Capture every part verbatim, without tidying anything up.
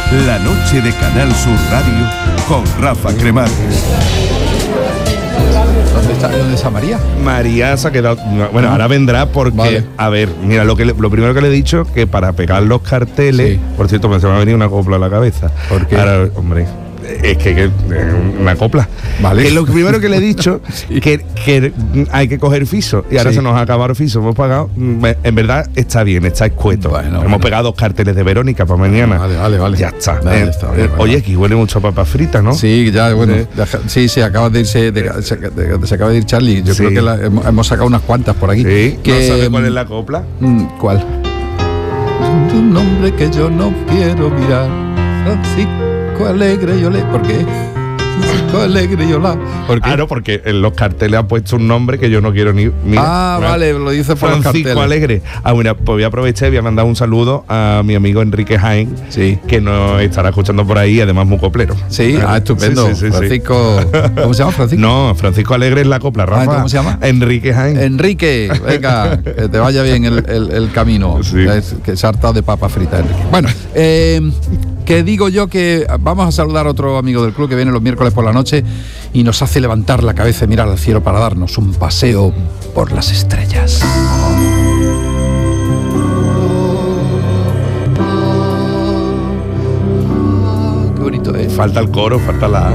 La noche de Canal Sur Radio con Rafa Cremades. ¿Dónde está, ¿Dónde está María? María se ha quedado. Bueno, ahora vendrá porque, Vale. a ver, mira, lo que le- lo primero que le he dicho, que para pegar los carteles, Sí. por cierto, me se me ha venido una copla a la cabeza. ¿Por qué? Ahora, hombre, es que, que eh, una copla. Vale. Que lo primero que le he dicho, que, que hay que coger fiso, y ahora Sí. se nos ha acabado el fiso, hemos pagado. mm, En verdad está bien, está escueto. Bueno, hemos bueno. pegado dos carteles de Verónica para mañana. Vale, vale, vale. Ya está. Vale, Eh, está, eh, vale, oye, vale. aquí huele mucho a papas fritas, ¿no? Sí, ya, bueno, Sí. deja- sí, sí, acaba de irse, de- se, de- se acaba de ir Charlie. Yo Sí. creo que la- hemos, hemos sacado unas cuantas por aquí. Sí. Que, ¿No sabe cuál es la copla? mm, ¿Cuál? Un nombre que yo no quiero mirar. Francisco Alegre yo le. ¿Por qué? Francisco Alegre yo la. ¿Por qué? Claro, porque en los carteles ha puesto un nombre que yo no quiero ni mirar. Ah, vale, lo dice por los Francisco carteles. Alegre. Ah, mira, pues voy a aprovechar y voy a mandar un saludo a mi amigo Enrique Jaén, Sí. que nos estará escuchando por ahí, además muy coplero. Sí, ah, estupendo. Sí, sí, sí, sí. Francisco. ¿Cómo se llama Francisco? No, Francisco Alegre es la copla, Rafa. ¿cómo se llama? Enrique Jaén. Enrique, venga, que te vaya bien el, el- el camino. Sí. Es, que se ha hartado de papa frita, Enrique. Bueno, eh, que digo yo que vamos a saludar a otro amigo del club que viene los miércoles por la noche y nos hace levantar la cabeza y mirar al cielo para darnos un paseo por las estrellas. Qué bonito es. Falta el coro, falta la...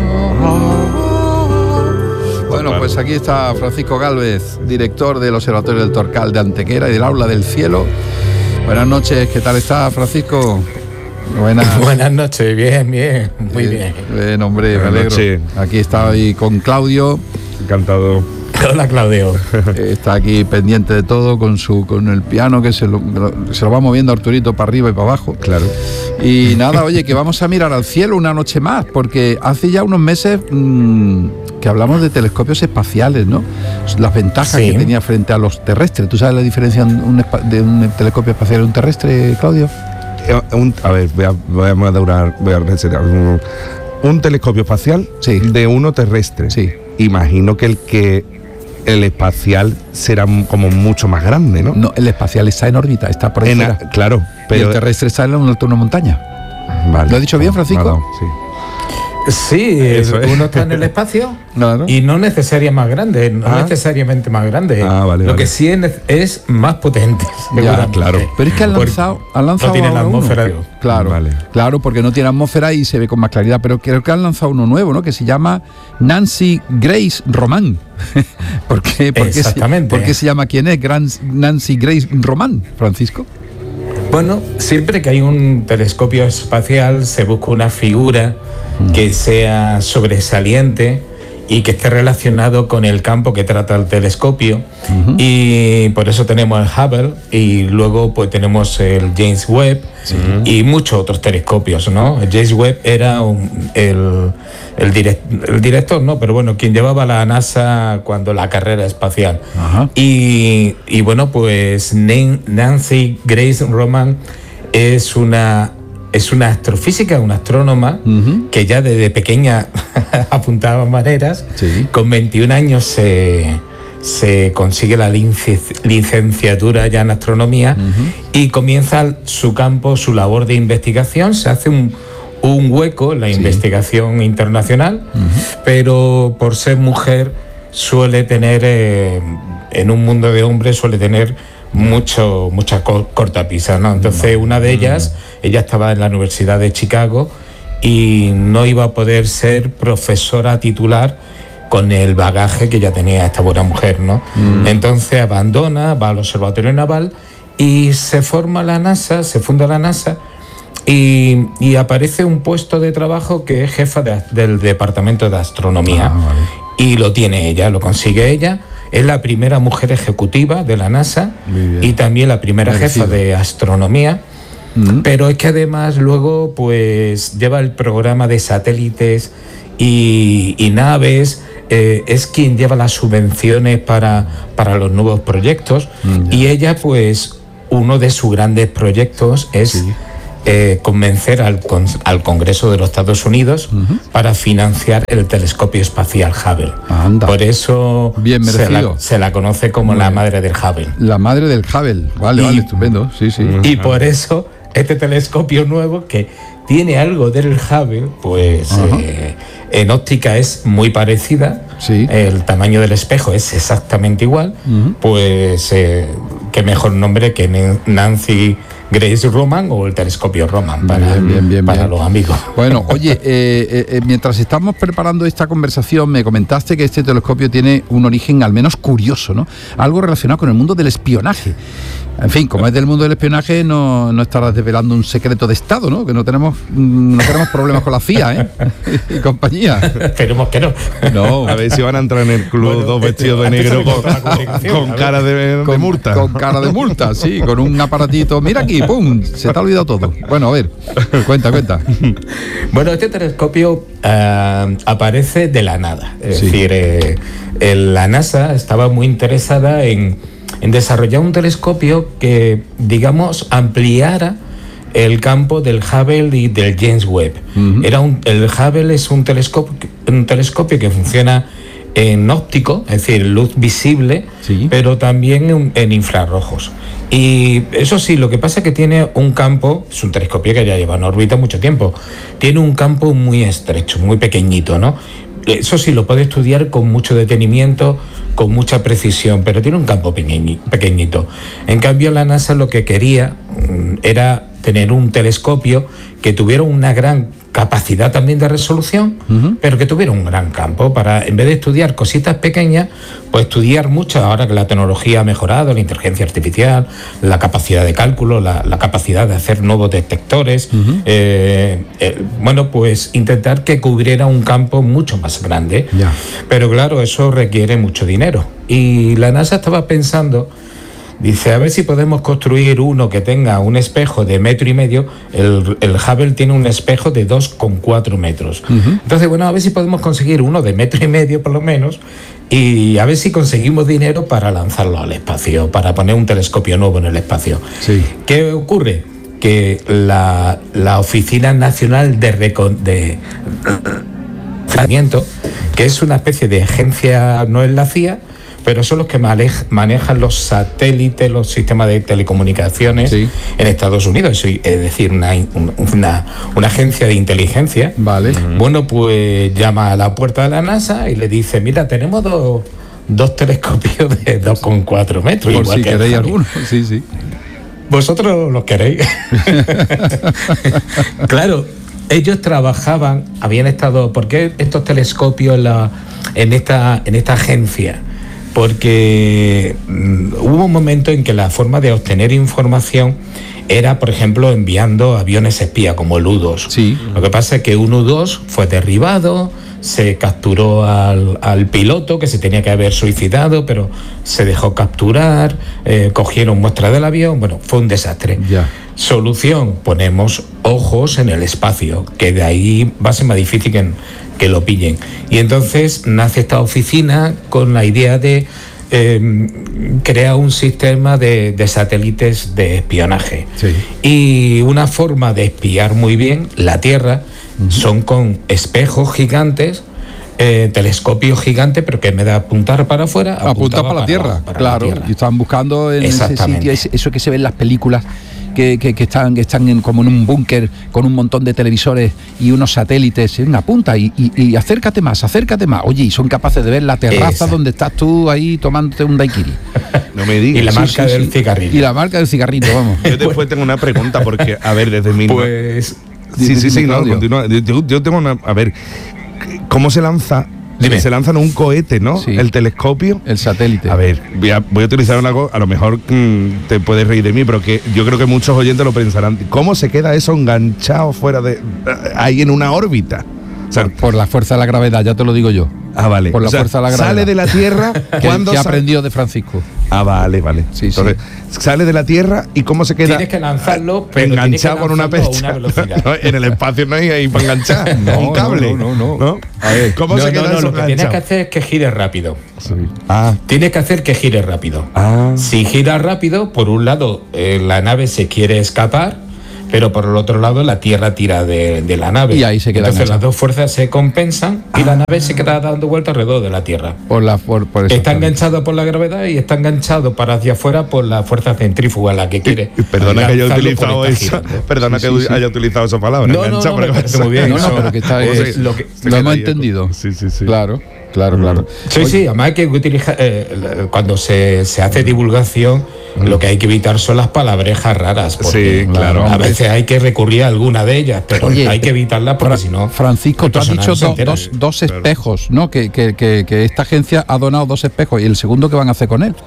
Bueno, pues aquí está Francisco Gálvez, director del Observatorio del Torcal de Antequera y del Aula del Cielo. Buenas noches, ¿qué tal está, Francisco? Buenas. Buenas noches, bien, bien, muy bien. Bien, hombre, me Buenas alegro. noches. Aquí está hoy con Claudio, Encantado. Hola, Claudio. eh, está aquí pendiente de todo con su con el piano que se lo, se lo va moviendo Arturito para arriba y para abajo. Claro. Y nada, oye, que vamos a mirar al cielo una noche más, porque hace ya unos meses mmm, que hablamos de telescopios espaciales, ¿no? Las ventajas Sí. que tenía frente a los terrestres. ¿Tú sabes la diferencia de un, espa- de un telescopio espacial y un terrestre, Claudio? Eh, un- a ver, voy a, voy a madurar, voy a resetear. Un, un telescopio espacial Sí. de uno terrestre. Sí. Imagino que el que el espacial será m- como mucho más grande, ¿no? No, el espacial está en órbita, está por ahí En fuera. a- claro, Y pero el terrestre está en una alta una montaña. Vale. ¿Lo he dicho bien, Francisco? Me ha dado, sí. Sí, Eso es. uno está en el espacio No, no. y no necesariamente más grande, no Ah. necesariamente más grande. Ah, vale, Lo vale. que sí es, nece- es más potente. Ya, seguramente. claro. Pero es que han Porque lanzado, han lanzado no tiene la ahora uno. atmósfera. Claro, Vale. claro, porque no tiene atmósfera y se ve con más claridad. Pero creo que han lanzado uno nuevo, ¿no? Que se llama Nancy Grace Román. ¿Por qué, por qué se- Exactamente. ¿Por qué se llama quién es? Gran Nancy Grace Román, Francisco. Bueno, siempre que hay un telescopio espacial se busca una figura que sea sobresaliente y que esté relacionado con el campo que trata el telescopio. Y por eso tenemos el Hubble y luego pues tenemos el James Webb y muchos otros telescopios, ¿no? El James Webb era un- el, el, direct- el director, ¿no? Pero bueno, quien llevaba la NASA cuando la carrera espacial. Ajá. Y, y bueno, pues Nan- Nancy Grace Roman es una, es una astrofísica, una astrónoma Ujú. que ya desde pequeña apuntaba maneras. Sí. Con veintiún años se, se consigue la lince- licenciatura ya en astronomía y comienza su campo, su labor de investigación. Se hace un, un hueco en la investigación internacional, pero por ser mujer suele tener, eh, en un mundo de hombres, suele tener mucho muchas co- cortapisas, ¿no? Entonces, una de ellas, ella estaba en la Universidad de Chicago y no iba a poder ser profesora titular con el bagaje que ya tenía esta buena mujer, ¿no? Entonces abandona, va al Observatorio Naval y se forma la NASA, se funda la NASA y, y aparece un puesto de trabajo que es jefa de- del Departamento de Astronomía. Ah, vale. Y lo tiene ella, lo consigue ella. Es la primera mujer ejecutiva de la NASA Muy bien. y también la primera Merecido. jefa de astronomía. Mm. Pero es que además luego pues lleva el programa de satélites y, y naves, eh, es quien lleva las subvenciones para, para los nuevos proyectos. Mm, ya. Y ella pues uno de sus grandes proyectos es Sí. eh, convencer al, con- al Congreso de los Estados Unidos para financiar el telescopio espacial Hubble. Anda. Por eso Bien se merecido. la, se la conoce como Muy la bien. madre del Hubble. La madre del Hubble. Vale, Y- vale, estupendo. Sí, sí. Y por eso este telescopio nuevo que tiene algo del Hubble, pues eh, en óptica es muy parecida, sí. El tamaño del espejo es exactamente igual, uh-huh. pues eh, qué mejor nombre que Nancy Grace Roman o el telescopio Roman para, bien, bien, bien, para bien. los amigos. Bueno, oye, eh, eh, mientras estamos preparando esta conversación, me comentaste que este telescopio tiene un origen al menos curioso, ¿no? Algo relacionado con el mundo del espionaje. En fin, como es del mundo del espionaje, no, no estarás desvelando un secreto de Estado, ¿no? Que no tenemos, no tenemos problemas con la C I A, ¿eh? y compañía. Esperemos que no. No. A ver si van a entrar en el club bueno, dos vestidos este, de negro con, con cara de, con, de multa. Con cara de multa, sí, con un aparatito. Mira aquí, ¡pum! Se te ha olvidado todo. Bueno, a ver, cuenta, cuenta. Bueno, este telescopio uh, aparece de la nada. Es sí. decir, eh, el, la NASA estaba muy interesada en, en desarrollar un telescopio que, digamos, ampliara el campo del Hubble y del James Webb. Uh-huh. Era un, el Hubble es un telescopio, un telescopio que funciona en óptico, es decir, luz visible, sí. pero también en, en infrarrojos. Y eso sí, lo que pasa es que tiene un campo, es un telescopio que ya lleva en órbita mucho tiempo, tiene un campo muy estrecho, muy pequeñito, ¿no? Eso sí, lo puede estudiar con mucho detenimiento, con mucha precisión, pero tiene un campo pequeñito. En cambio, la NASA lo que quería era tener un telescopio que tuviera una gran capacidad también de resolución, uh-huh. pero que tuviera un gran campo para, en vez de estudiar cositas pequeñas, pues estudiar mucho, ahora que la tecnología ha mejorado, la inteligencia artificial, la capacidad de cálculo, la, la capacidad de hacer nuevos detectores, uh-huh. eh, eh, bueno, pues intentar que cubriera un campo mucho más grande. Yeah. Pero claro, eso requiere mucho dinero. Y la NASA estaba pensando, dice, a ver si podemos construir uno que tenga un espejo de metro y medio. El, el Hubble tiene un espejo de dos coma cuatro metros. Uh-huh. Entonces, bueno, a ver si podemos conseguir uno de metro y medio por lo menos, y a ver si conseguimos dinero para lanzarlo al espacio, para poner un telescopio nuevo en el espacio. Sí. ¿Qué ocurre? Que la, la Oficina Nacional de Recon, de Reconocimiento, que es una especie de agencia, no es la C I A, pero son los que manejan los satélites, los sistemas de telecomunicaciones sí. en Estados Unidos, es decir, una, una, una agencia de inteligencia. Vale. Bueno, pues llama a la puerta de la NASA y le dice, mira, tenemos dos, dos telescopios de dos coma cuatro metros. Por igual si que queréis alguno, sí, sí. Vosotros los queréis. Claro, ellos trabajaban, habían estado, ¿por qué estos telescopios la, en, esta, en esta agencia? Porque um, hubo un momento en que la forma de obtener información era, por ejemplo, enviando aviones espía como el U dos. Sí. Lo que pasa es que un U dos fue derribado, se capturó al, al piloto que se tenía que haber suicidado, pero se dejó capturar, eh, cogieron muestras del avión, bueno, fue un desastre. Ya. Solución, ponemos ojos en el espacio, que de ahí va a ser más difícil que, que lo pillen. Y entonces nace esta oficina con la idea de eh, crear un sistema de, de satélites de espionaje. Sí. Y una forma de espiar muy bien la Tierra uh-huh. son con espejos gigantes, eh, telescopios gigantes, pero que en vez de apuntar para afuera, apuntar para la Tierra, para claro. La tierra. Y estaban buscando en ese sitio, eso que se ve en las películas. Que, que, que están, que están en, como en un búnker con un montón de televisores y unos satélites. Venga, apunta y, y, y acércate más, acércate más. Oye, y son capaces de ver la terraza Esa. donde estás tú ahí tomándote un daiquiri. No me digas. Y la sí, marca sí, del sí. cigarrillo. Y la marca del cigarrillo, vamos. Yo después tengo una pregunta porque, a ver, desde mi... Pues... Sí, sí, sí, no, continúa. Yo, yo tengo una... A ver, ¿cómo se lanza? Dime. Se lanzan un cohete, ¿no? Sí. El telescopio. El satélite. A ver, voy a, voy a utilizar una cosa, a lo mejor mmm, te puedes reír de mí, pero que yo creo que muchos oyentes lo pensarán. ¿Cómo se queda eso enganchado fuera de... ahí en una órbita? O sea, por, por la fuerza de la gravedad, ya te lo digo yo. Ah, vale. Por la o sea, fuerza de la gravedad. Sale de la Tierra cuando... que aprendió de Francisco. Ah, vale, vale. Sí, Entonces, sí. sale de la Tierra y ¿cómo se queda? Tienes que lanzarlo, pero enganchado con una pesta. No, en el espacio no hay ahí para enganchar. No, un cable. No, no, no. no. A ver, ¿cómo no, se queda no, no, eso lo que tienes que hacer es que gire rápido. Sí. Ah. Tienes que hacer que gire rápido. Ah. Si gira rápido, por un lado, eh, la nave se quiere escapar, pero por el otro lado la Tierra tira de, de la nave. Y ahí se queda Entonces enganchado. las dos fuerzas se compensan y la nave se queda dando vueltas alrededor de la Tierra. Por la, por, por eso Está también. enganchado por la gravedad y está enganchado para hacia afuera por la fuerza centrífuga, la que quiere. Y perdona que haya lanzarlo por utilizado esta esa, girando. perdona Sí, que sí, sí. haya utilizado esa palabra. No, no, enganchado, no, me porque parece vas a- muy bien. No, no, Eso- pero que está, eso es- es lo que- se lo queda hemos ahí. entendido. Sí, sí, sí. Claro, claro, claro. Sí, sí, además hay que utilizar, eh, cuando se, se hace divulgación, lo que hay que evitar son las palabrejas raras. Porque Sí, claro. A veces hay que recurrir a alguna de ellas, pero Oye, hay que evitarlas porque Fra- si no. Francisco, el tú has personal dicho se do- entera. dos, dos espejos, ¿no? Que, que, que, que esta agencia ha donado dos espejos. ¿Y el segundo qué van a hacer con él?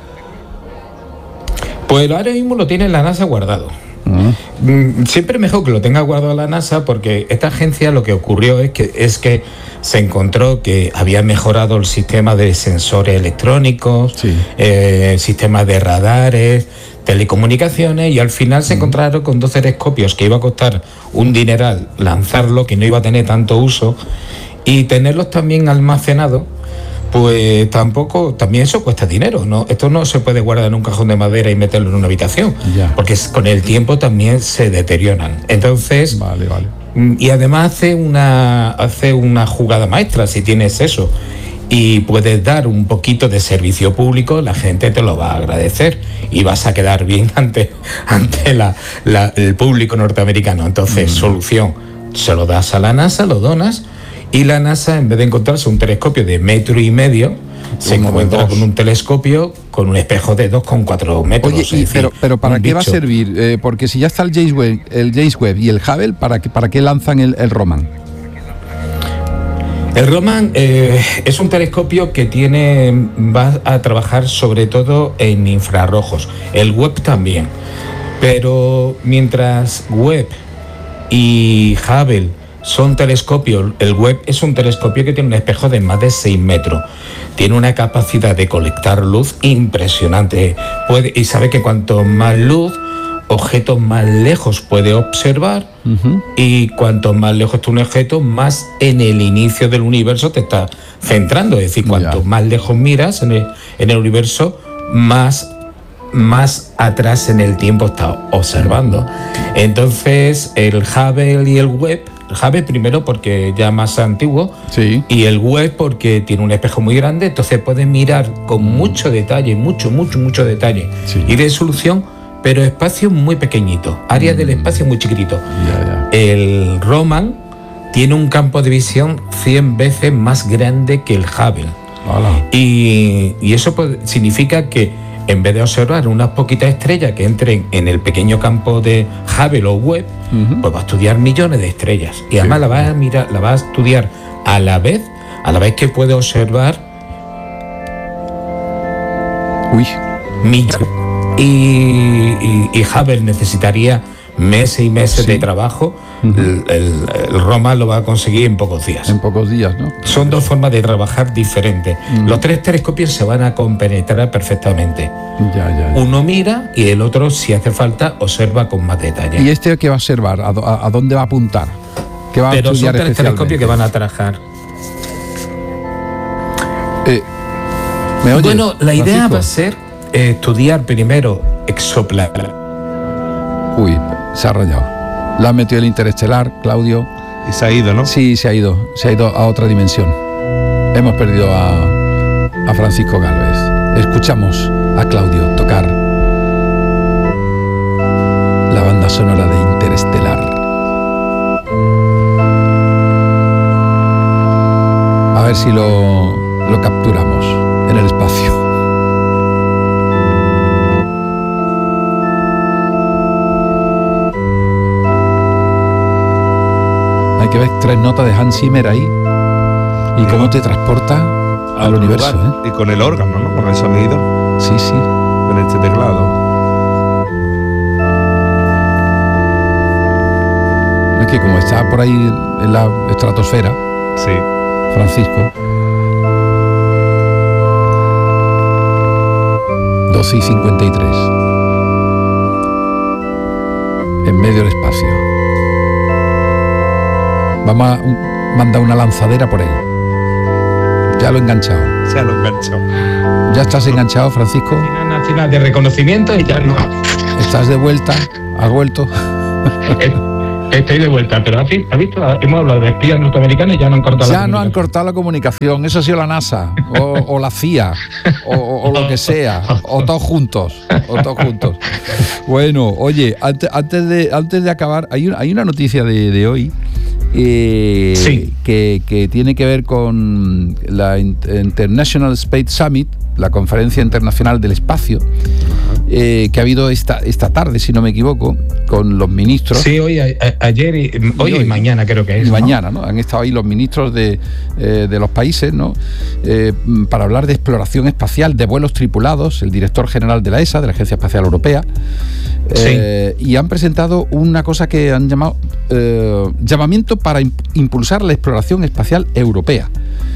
Pues ahora mismo lo tiene la NASA guardado. Ah. Mm, Siempre es mejor que lo tenga guardado la NASA porque esta agencia lo que ocurrió es que, es que se encontró que había mejorado el sistema de sensores electrónicos, Sí. eh, sistemas de radares, telecomunicaciones y al final se encontraron con dos telescopios que iba a costar un dineral lanzarlo, que no iba a tener tanto uso y tenerlos también almacenados. Pues tampoco, también eso cuesta dinero, ¿no? Esto no se puede guardar en un cajón de madera y meterlo en una habitación, Ya. porque es- con el tiempo también se deterioran. Entonces, Vale, vale. mm, y además hace una, hace una jugada maestra si tienes eso y puedes dar un poquito de servicio público, la gente te lo va a agradecer y vas a quedar bien ante, ante la, la- el público norteamericano. Entonces, solución, se lo das a la NASA, lo donas. Y la NASA, en vez de encontrarse un telescopio de metro y medio, se Uno de encuentra dos. con un telescopio con un espejo de dos coma cuatro metros. Oye, es y- decir, pero, pero ¿para un qué va a bicho. servir? Eh, porque si ya está el James Webb, el James Webb y el Hubble, ¿para qué, para qué lanzan el, el Roman? El Roman eh, es un telescopio que tiene, va a trabajar sobre todo en infrarrojos. El Webb también. Pero mientras Webb y Hubble son telescopios, el Webb es un telescopio que tiene un espejo de más de seis metros. Tiene una capacidad de colectar luz impresionante. Puede, y sabe que cuanto más luz, objetos más lejos puede observar. Ujú. Y cuanto más lejos está un objeto, más en el inicio del universo te está centrando. Es decir, cuanto Ya. más lejos miras en el, en el universo, más, más atrás en el tiempo está observando. Entonces, el Hubble y el Webb, el Hubble primero porque ya más antiguo, Sí. y el Webb porque tiene un espejo muy grande, entonces puedes mirar con mucho detalle, mucho, mucho, mucho detalle Sí. y resolución, pero espacio muy pequeñito, área del espacio muy chiquitito. Ya, ya. El Roman tiene un campo de visión cien veces más grande que el Hubble. Hola. Y, y eso pues, significa que en vez de observar unas poquitas estrellas que entren en el pequeño campo de Hubble o Webb, Ujú. pues va a estudiar millones de estrellas. Y además la va a mirar, la va a estudiar a la vez, a la vez que puede observar Uy. millones. Y, y, y Hubble necesitaría meses y meses Sí. de trabajo. Ujú. el, el- el Roman lo va a conseguir en pocos días. En pocos días, ¿no? Son dos formas de trabajar diferentes. Mm. Los tres telescopios se van a compenetrar perfectamente. Ya, ya. ya. Uno mira y el otro, si hace falta, observa con más detalle. ¿Y este qué va a observar? ¿A, do- a- a dónde va a apuntar? ¿Qué va a Pero son estudiar tres telescopios que especialmente? van a trabajar. Eh, ¿me oyes, Bueno, la idea Francisco? va a ser eh, estudiar primero exoplanetas. Uy, se ha rayado. La ha metido el interestelar, Claudio. Y se ha ido, ¿no? Sí, se ha ido. Se ha ido a otra dimensión. Hemos perdido a, a Francisco Gálvez. Escuchamos a Claudio tocar la banda sonora de Interestelar. A ver si lo, lo capturamos en el espacio. Hay que ver tres notas de Hans Zimmer ahí y cómo te transporta al otro universo, lugar. Y con el órgano, ¿no? Con el sonido, ¿eh? Sí, sí. con este teclado. Es que como está por ahí en la estratosfera, Sí. Francisco. doce y cincuenta y tres. En medio del espacio. Vamos a un- mandar una lanzadera por él. Ya lo he enganchado. Se lo enganchó. ¿Ya estás enganchado, Francisco? Nacional de reconocimiento y ya no. ¿Estás de vuelta? ¿Has vuelto? Estoy de vuelta, pero ¿has visto? Hemos hablado de espías norteamericanos y ya no han cortado ya la no han cortado la comunicación. Eso ha sido la NASA, o, o la C I A, o, o, o lo que sea, o todos juntos, o todos juntos. Bueno, oye, antes, antes, de, antes de acabar, hay una, hay una noticia de, de hoy eh, sí. que, que tiene que ver con la International Space Summit, la conferencia internacional del espacio, eh, que ha habido esta, esta tarde, si no me equivoco, con los ministros. Sí, hoy, a, a, ayer, y, hoy y, hoy, y mañana creo que es. Y mañana, ¿no? Han estado ahí los ministros de, eh, de los países, ¿no? Eh, para hablar de exploración espacial, de vuelos tripulados, el director general de la E S A, de la Agencia Espacial Europea. Eh, sí. Y han presentado una cosa que han llamado eh, llamamiento para impulsar la exploración espacial europea.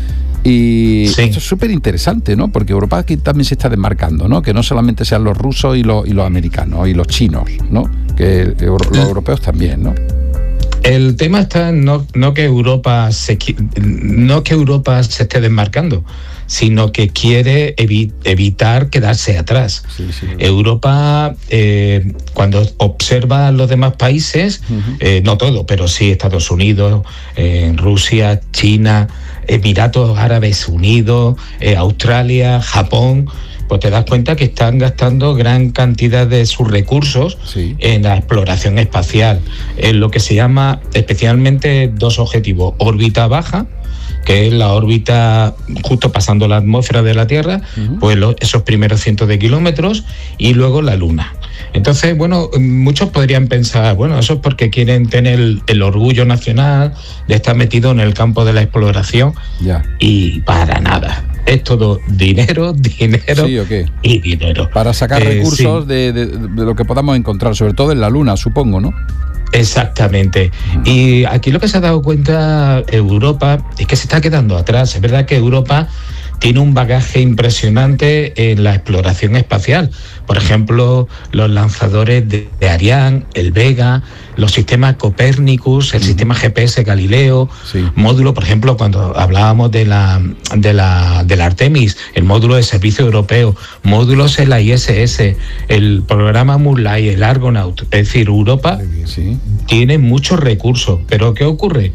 Y sí. esto es súper interesante, ¿no? Porque Europa aquí también se está desmarcando, ¿no? Que no solamente sean los rusos y los, y los americanos y los chinos, ¿no? Que los europeos también, ¿no? El tema está no, no que Europa se no que Europa se esté desmarcando, sino que quiere evi- evitar quedarse atrás. Sí, sí, Europa, eh, cuando observa a los demás países, uh-huh. eh, no todo, pero sí Estados Unidos, eh, Rusia, China, Emiratos Árabes Unidos, eh, Australia, Japón, pues te das cuenta que están gastando gran cantidad de sus recursos sí. en la exploración espacial, en lo que se llama especialmente dos objetivos: órbita baja, que es la órbita justo pasando la atmósfera de la Tierra, uh-huh. pues lo, esos primeros cientos de kilómetros, y luego la Luna. Entonces, bueno, muchos podrían pensar, bueno, eso es porque quieren tener el, el orgullo nacional de estar metido en el campo de la exploración, yeah. y para nada. Es todo dinero, dinero sí, okay. y dinero. Para sacar eh, recursos sí. de, de, de lo que podamos encontrar, sobre todo en la Luna, supongo, ¿no? Exactamente. Y aquí lo que se ha dado cuenta Europa es que se está quedando atrás. Es verdad que Europa tiene un bagaje impresionante en la exploración espacial. Por ejemplo, los lanzadores de, de Ariane, el Vega, los sistemas Copernicus, el uh-huh. sistema G P S Galileo, sí. módulo, por ejemplo, cuando hablábamos de la, de la del Artemis, el módulo de servicio europeo, módulos en la I S S, el programa Moonlight, el Argonaut. Es decir, Europa sí. tiene muchos recursos, pero ¿qué ocurre?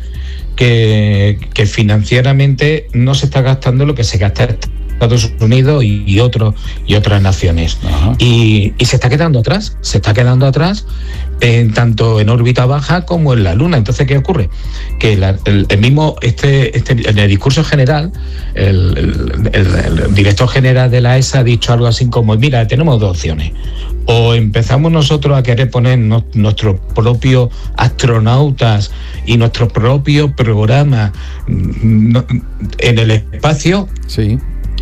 Que, que financieramente no se está gastando lo que se gasta en Estados Unidos y, y, otros, y otras naciones. Y, y se está quedando atrás, se está quedando atrás en, tanto en órbita baja como en la Luna. Entonces, ¿qué ocurre? Que la, el, el mismo, este, este, en el discurso general, el, el, el, el director general de la E S A ha dicho algo así como, mira, tenemos dos opciones. O empezamos nosotros a querer poner no, nuestros propios astronautas y nuestro propio programa no, en el espacio, sí.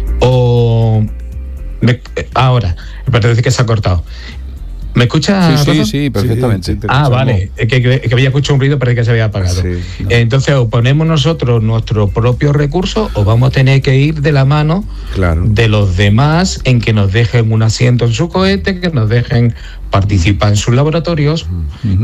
o me, ahora, me parece que se ha cortado. ¿Me escuchas? Sí, sí, sí, perfectamente. Sí, ah, vale, es que, que, que había escuchado un ruido, parece que se había apagado. Sí, no. Entonces, o ponemos nosotros nuestros propios recursos o vamos a tener que ir de la mano claro. de los demás en que nos dejen un asiento en su cohete, que nos dejen participar en sus laboratorios. Uh-huh.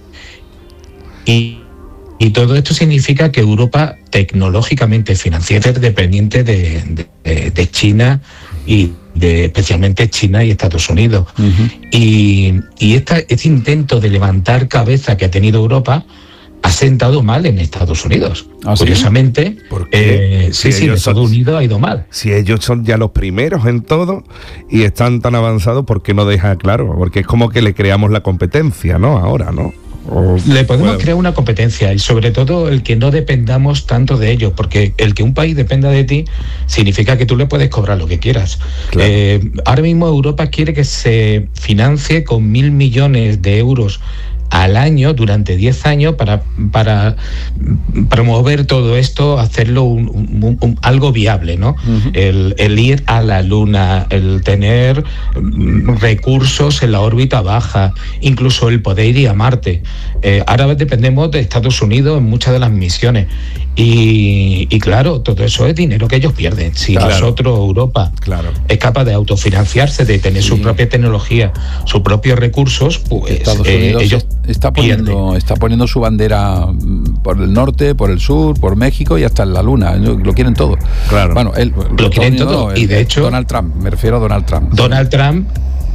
Y, y todo esto significa que Europa tecnológicamente, financieramente, es dependiente de, de, de China y de especialmente China y Estados Unidos. Uh-huh. Y, y esta, este intento de levantar cabeza que ha tenido Europa ha sentado mal en Estados Unidos. ¿Ah, curiosamente, sí? ¿Por qué? Eh, sí, sí, en Estados son, Unidos ha ido mal. Si ellos son ya los primeros en todo y están tan avanzados, ¿por qué no deja claro? Porque es como que le creamos la competencia, ¿no? Ahora, ¿no? O, le podemos bueno. crear una competencia y sobre todo el que no dependamos tanto de ellos, porque el que un país dependa de ti significa que tú le puedes cobrar lo que quieras. Claro. Eh, ahora mismo Europa quiere que se financie con mil millones de euros al año durante diez años para, para promover todo esto, hacerlo un, un, un, algo viable, ¿no? Uh-huh. El, el ir a la Luna, el tener recursos en la órbita baja, incluso el poder ir a Marte. Eh, ahora dependemos de Estados Unidos en muchas de las misiones. Y, y claro, todo eso es dinero que ellos pierden. Si claro. nosotros, Europa, claro. es capaz de autofinanciarse, de tener sí. su propia tecnología, sus propios recursos, pues Estados eh, Unidos ellos está poniendo, está poniendo su bandera por el norte, por el sur, por México y hasta en la Luna. Lo quieren todo. Claro. Bueno, él, lo quieren todo. No, y de hecho, Donald Trump, me refiero a Donald Trump. Donald Trump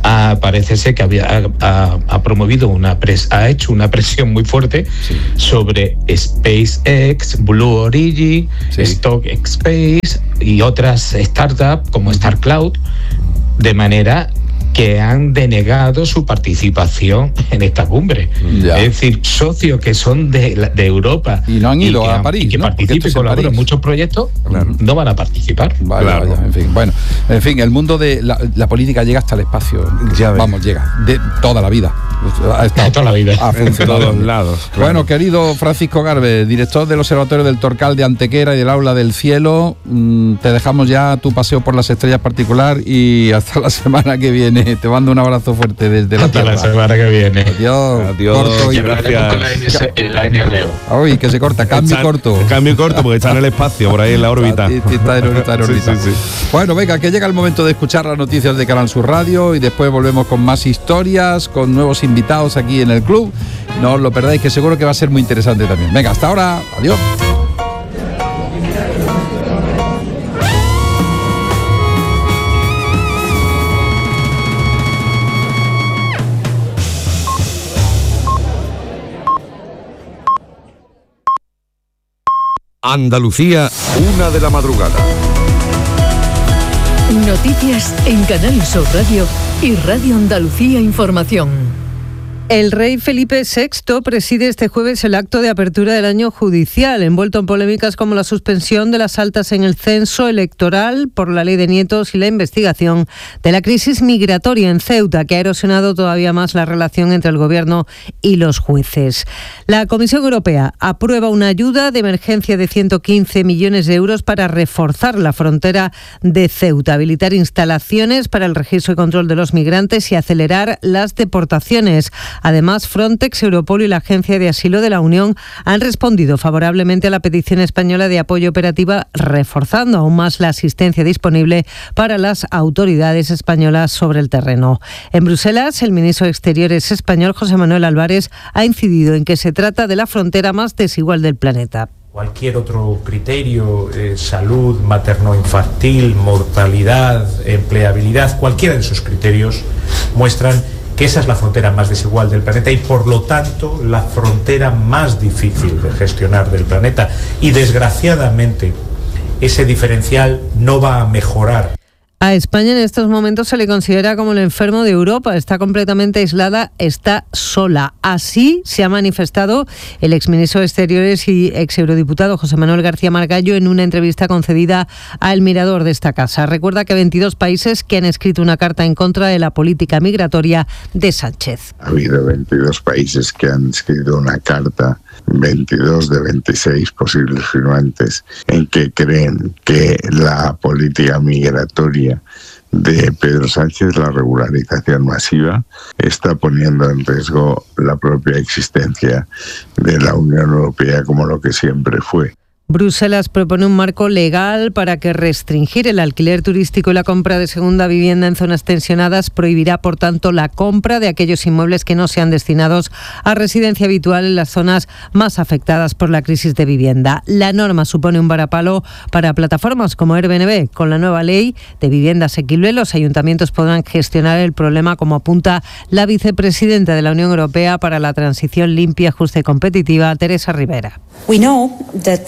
ha, parece ser que había, ha, ha promovido una pres, ha hecho una presión muy fuerte sí. sobre SpaceX, Blue Origin, sí. StockX Space y otras startups como StarCloud, de manera que han denegado su participación en esta cumbre. Ya. Es decir, socios que son de, de Europa y no han ido que, a París, y que ¿no? participen y colaboran en muchos proyectos, claro. no van a participar. Vale, claro. Vaya, en fin, bueno, en fin, el mundo de la, la política llega hasta el espacio. Ya Vamos, llega de toda la vida. Ha estado, toda la vida. Ha funcionado en todos lados. Claro. Bueno, querido Francisco Garbe, director del Observatorio del Torcal de Antequera y del Aula del Cielo, mmm, te dejamos ya tu paseo por las estrellas particular y hasta la semana que viene. Te mando un abrazo fuerte desde la Hasta la semana que viene. Adiós. Adiós. Corto y gracias. Uy, que se corta. Cambio está, corto. Cambio corto porque está en el espacio, por ahí en la órbita. Está, está en, está en órbita. Sí, sí, sí. Bueno, venga, que llega el momento de escuchar las noticias de Canal Sur Radio y después volvemos con más historias, con nuevos invitados aquí en el club. No os lo perdáis, que seguro que va a ser muy interesante también. Venga, hasta ahora. Adiós. Andalucía, una de la madrugada. Noticias en Canal Sur Radio y Radio Andalucía Información. El rey Felipe sexto preside este jueves el acto de apertura del año judicial, envuelto en polémicas como la suspensión de las altas en el censo electoral por la ley de nietos y la investigación de la crisis migratoria en Ceuta, que ha erosionado todavía más la relación entre el gobierno y los jueces. La Comisión Europea aprueba una ayuda de emergencia de ciento quince millones de euros para reforzar la frontera de Ceuta, habilitar instalaciones para el registro y control de los migrantes y acelerar las deportaciones. Además, Frontex, Europol y la Agencia de Asilo de la Unión han respondido favorablemente a la petición española de apoyo operativa, reforzando aún más la asistencia disponible para las autoridades españolas sobre el terreno. En Bruselas, el ministro de Exteriores español, José Manuel Álvarez, ha incidido en que se trata de la frontera más desigual del planeta. Cualquier otro criterio, eh, salud materno-infantil, mortalidad, empleabilidad, cualquiera de esos criterios muestran que esa es la frontera más desigual del planeta y, por lo tanto, la frontera más difícil de gestionar del planeta. Y, desgraciadamente, ese diferencial no va a mejorar. A España en estos momentos se le considera como el enfermo de Europa. Está completamente aislada, está sola. Así se ha manifestado el exministro de Exteriores y ex eurodiputado José Manuel García Margallo en una entrevista concedida al Mirador de esta casa. Recuerda que veintidós países que han escrito una carta en contra de la política migratoria de Sánchez. Ha habido veintidós países que han escrito una carta, veintidós de veintiséis posibles firmantes, en que creen que la política migratoria de Pedro Sánchez, la regularización masiva, está poniendo en riesgo la propia existencia de la Unión Europea como lo que siempre fue. Bruselas propone un marco legal para que restringir el alquiler turístico y la compra de segunda vivienda en zonas tensionadas prohibirá, por tanto, la compra de aquellos inmuebles que no sean destinados a residencia habitual en las zonas más afectadas por la crisis de vivienda. La norma supone un varapalo para plataformas como Airbnb. Con la nueva ley de vivienda asequible, los ayuntamientos podrán gestionar el problema, como apunta la vicepresidenta de la Unión Europea para la Transición Limpia, Justa y Competitiva, Teresa Rivera. We know that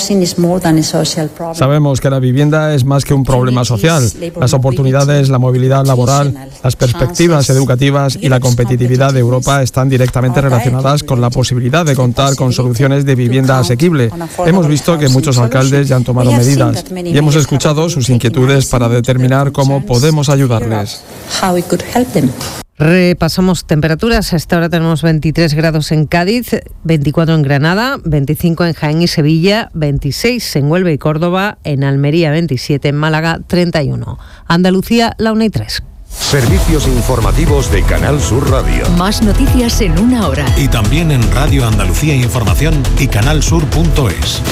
Sabemos que la vivienda es más que un problema social. Las oportunidades, la movilidad laboral, las perspectivas educativas y la competitividad de Europa están directamente relacionadas con la posibilidad de contar con soluciones de vivienda asequible. Hemos visto que muchos alcaldes ya han tomado medidas y hemos escuchado sus inquietudes para determinar cómo podemos ayudarles. Repasamos temperaturas. Hasta ahora tenemos veintitrés grados en Cádiz, veinticuatro en Granada, veinticinco en Jaén y Sevilla, veintiséis en Huelva y Córdoba, en Almería veintisiete, en Málaga treinta y uno. Andalucía, la una y tres. Servicios informativos de Canal Sur Radio. Más noticias en una hora. Y también en Radio Andalucía Información y canalsur punto es.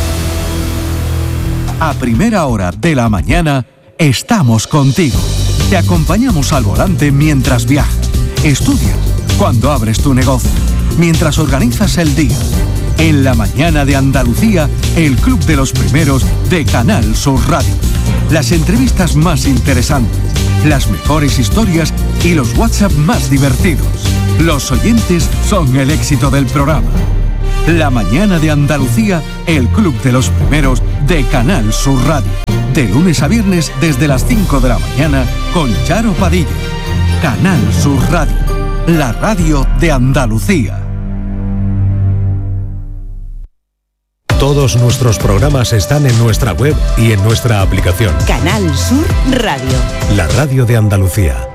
A primera hora de la mañana estamos contigo. Te acompañamos al volante mientras viajas, estudias, cuando abres tu negocio, mientras organizas el día. En la mañana de Andalucía, el club de los primeros de Canal Sur Radio. Las entrevistas más interesantes, las mejores historias y los WhatsApp más divertidos. Los oyentes son el éxito del programa. La mañana de Andalucía, el club de los primeros de Canal Sur Radio. De lunes a viernes desde las cinco de la mañana con Charo Padilla. Canal Sur Radio, la radio de Andalucía. Todos nuestros programas están en nuestra web y en nuestra aplicación. Canal Sur Radio. La radio de Andalucía.